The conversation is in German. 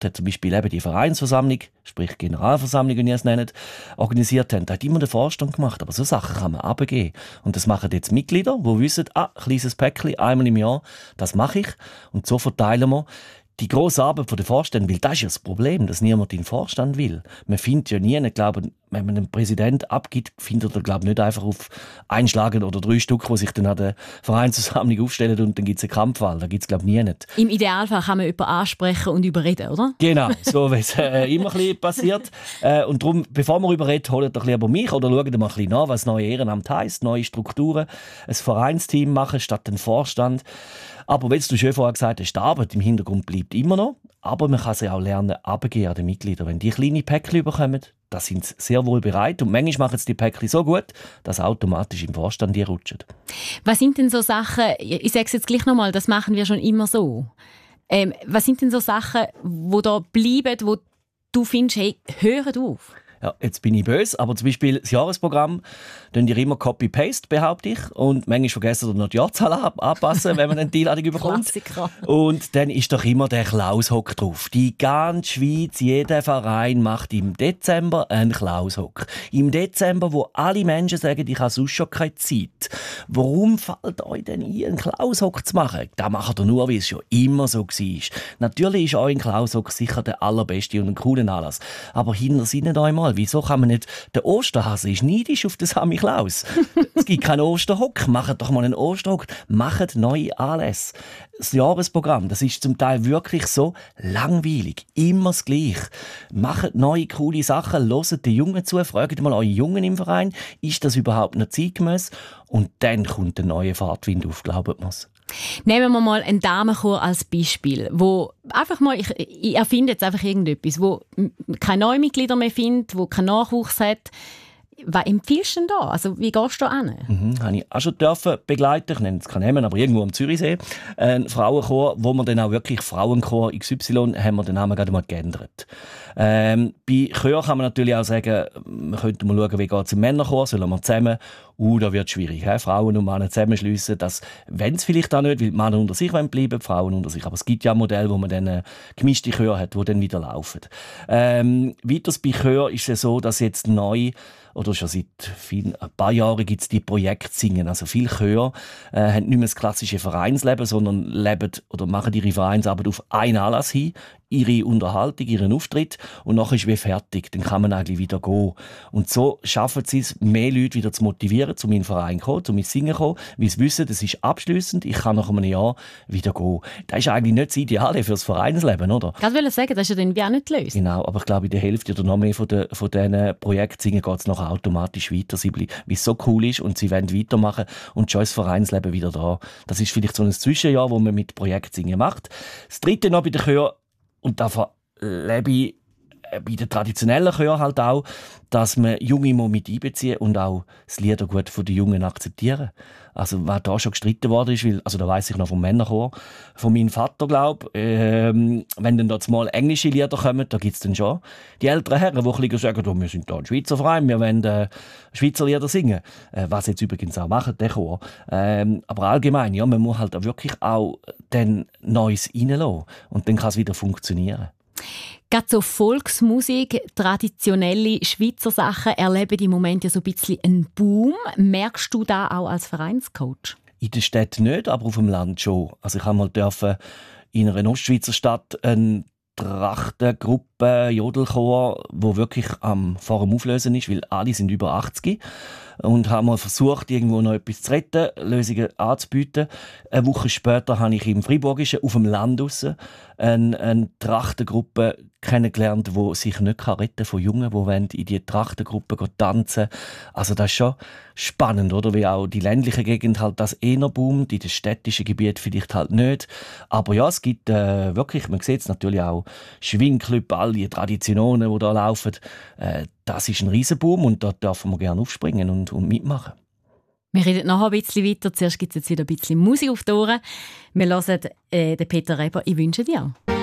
hat zum Beispiel eben die Vereinsversammlung, sprich Generalversammlung, wie ihr es nennt, organisiert haben. Da hat immer der Vorstand gemacht. Aber so Sachen kann man abgeben. Und das machen jetzt Mitglieder, die wissen, kleines Päckchen, einmal im Jahr, das mache ich. Und so verteilen wir die grosse Arbeit von den Vorständen, weil das ist ja das Problem, dass niemand in den Vorstand will. Man findet ja nie, ich glaube, wenn man einen Präsidenten abgibt, findet er, glaube ich, nicht einfach auf einschlagen oder 3 Stück, die sich dann an der Vereinsversammlung aufstellen und dann gibt es einen Kampfwahl. Da gibt es, glaube ich, nie nicht. Im Idealfall kann man jemanden ansprechen und überreden, oder? Genau, so wie es immer ein bisschen passiert. Und darum, bevor wir überreden, holt doch lieber mich oder schaut mal ein bisschen nach, was das neue Ehrenamt heisst, neue Strukturen, ein Vereinsteam machen statt den Vorstand. Aber wie du schon vorher gesagt hast, die Arbeit im Hintergrund bleibt immer noch. Aber man kann sie auch lernen, abgeben an den Mitgliedern. Wenn die kleine Päckchen bekommen, da sind sie sehr wohl bereit. Und manchmal machen sie die Päckchen so gut, dass sie automatisch im Vorstand die rutschen. Was sind denn so Sachen, ich sage es jetzt gleich nochmal, das machen wir schon immer so. Was sind denn so Sachen, die da bleiben, wo du findest, hey, hört auf? Ja, jetzt bin ich böse, aber zum Beispiel das Jahresprogramm tun ihr immer Copy-Paste, behaupte ich. Und manchmal vergessen ihr noch die Jahrzahl anpassen, wenn man eine Einladung bekommt. Klassiker. Und dann ist doch immer der Klaushock drauf. Die ganze Schweiz, jeder Verein macht im Dezember einen Klaushock. Im Dezember, wo alle Menschen sagen, ich habe sonst schon keine Zeit. Warum fällt euch denn ein, einen Klaushock zu machen? Das macht ihr nur, wie es schon immer so war. Natürlich ist euer Klaushock sicher der allerbeste und ein cooler Anlass. Aber hinter sinnet euch mal, wieso kann man nicht, der Osterhase ist neidisch auf den Sammy Klaus. Es gibt keinen Osterhock, macht doch mal einen Osterhock, macht neue Anlässe. Das Jahresprogramm, das ist zum Teil wirklich so langweilig, immer das Gleiche. Macht neue, coole Sachen, hört den Jungen zu, fragt mal eure Jungen im Verein, ist das überhaupt noch zeitgemäß? Und dann kommt der neue Fahrtwind auf, glaubt mir's. Nehmen wir mal einen Damenchor als Beispiel, wo einfach mal, ich erfinde jetzt einfach irgendetwas, wo keine neuen Mitglieder mehr findet, wo keinen Nachwuchs hat. Was empfiehlst du denn da? Also, wie gehst du da hin? Habe ich auch schon dürfen begleiten, ich nenne es keinen Namen, aber irgendwo am Zürichsee. Ein Frauenchor, wo wir dann auch wirklich Frauenchor XY, haben wir den Namen gerade mal geändert. Bei Chor kann man natürlich auch sagen, wir könnten mal schauen, wie geht es im Männerchor, sollen wir zusammen? Da wird es schwierig. Frauen und Männer zusammenschliessen, das wollen sie vielleicht auch nicht, weil die Männer unter sich bleiben, die Frauen unter sich. Aber es gibt ja Modelle, wo man dann gemischte Chöre hat, die dann wieder laufen. Weiters bei Chor ist es so, dass jetzt neu oder schon seit ein paar Jahren gibt es die Projektsingen. Also viele Chöre haben nicht mehr das klassische Vereinsleben, sondern leben oder machen ihre Vereinsarbeit auf einen Anlass hin, ihre Unterhaltung, ihren Auftritt und nachher ist wie fertig. Dann kann man eigentlich wieder gehen. Und so schaffen sie es, mehr Leute wieder zu motivieren, zu meinem Verein zu kommen, zu meinem Singen zu kommen, weil sie wissen, das ist abschliessend, ich kann nach einem Jahr wieder gehen. Das ist eigentlich nicht das Ideale für das Vereinsleben, oder? Ich wollte sagen, das ist ja dann wie auch nicht gelöst. Genau, aber ich glaube, in der Hälfte oder noch mehr von diesen Projektsingen geht es nachher automatisch weiter, weil es so cool ist und sie wollen weitermachen und schon ist das Vereinsleben wieder da. Das ist vielleicht so ein Zwischenjahr, wo man mit Projektsingen macht. Das dritte noch bei der Chör, und davon lebe ich bei den traditionellen Chören halt auch, dass man Junge mit einbeziehen und auch das Lieder gut von den Jungen akzeptieren. Also, was da schon gestritten worden ist, weil, also da weiss ich noch vom Männerchor, von meinem Vater, glaube wenn dann da mal englische Lieder kommen, da gibt's dann schon die älteren Herren, die ein bisschen sagen, oh, wir sind da ein Schweizer Verein, wir wollen Schweizer Lieder singen. Was jetzt übrigens auch machen, der Chor. Aber allgemein, ja, man muss halt auch wirklich auch dann Neues reinlassen. Und dann kann es wieder funktionieren. Gerade so Volksmusik, traditionelle Schweizer Sachen erleben im Moment ja so ein bisschen einen Boom. Merkst du da auch als Vereinscoach? In der Stadt nicht, aber auf dem Land schon. Also ich durfte in einer Ostschweizer Stadt eine Trachtengruppe, Jodelchor, wo wirklich vor dem Auflösen ist, weil alle sind über 80 und haben mal versucht, irgendwo noch etwas zu retten, Lösungen anzubieten. Eine Woche später habe ich im Freiburgischen auf dem Land eine Trachtengruppe kennengelernt, die sich nicht retten von Jungen, die in die Trachtengruppe tanzen. Also das ist schon spannend, oder? Wie auch die ländliche Gegend halt das eher boomt, in den städtischen Gebieten vielleicht halt nicht. Aber ja, es gibt wirklich, man sieht es natürlich auch, Schwingclub, all die Traditionen, die da laufen. Das ist ein Riesenboom und da dürfen wir gerne aufspringen und mitmachen. Wir reden nachher ein bisschen weiter. Zuerst gibt es jetzt wieder ein bisschen Musik auf die Ohren. Wir hören den Peter Reber. Ich wünsche dir.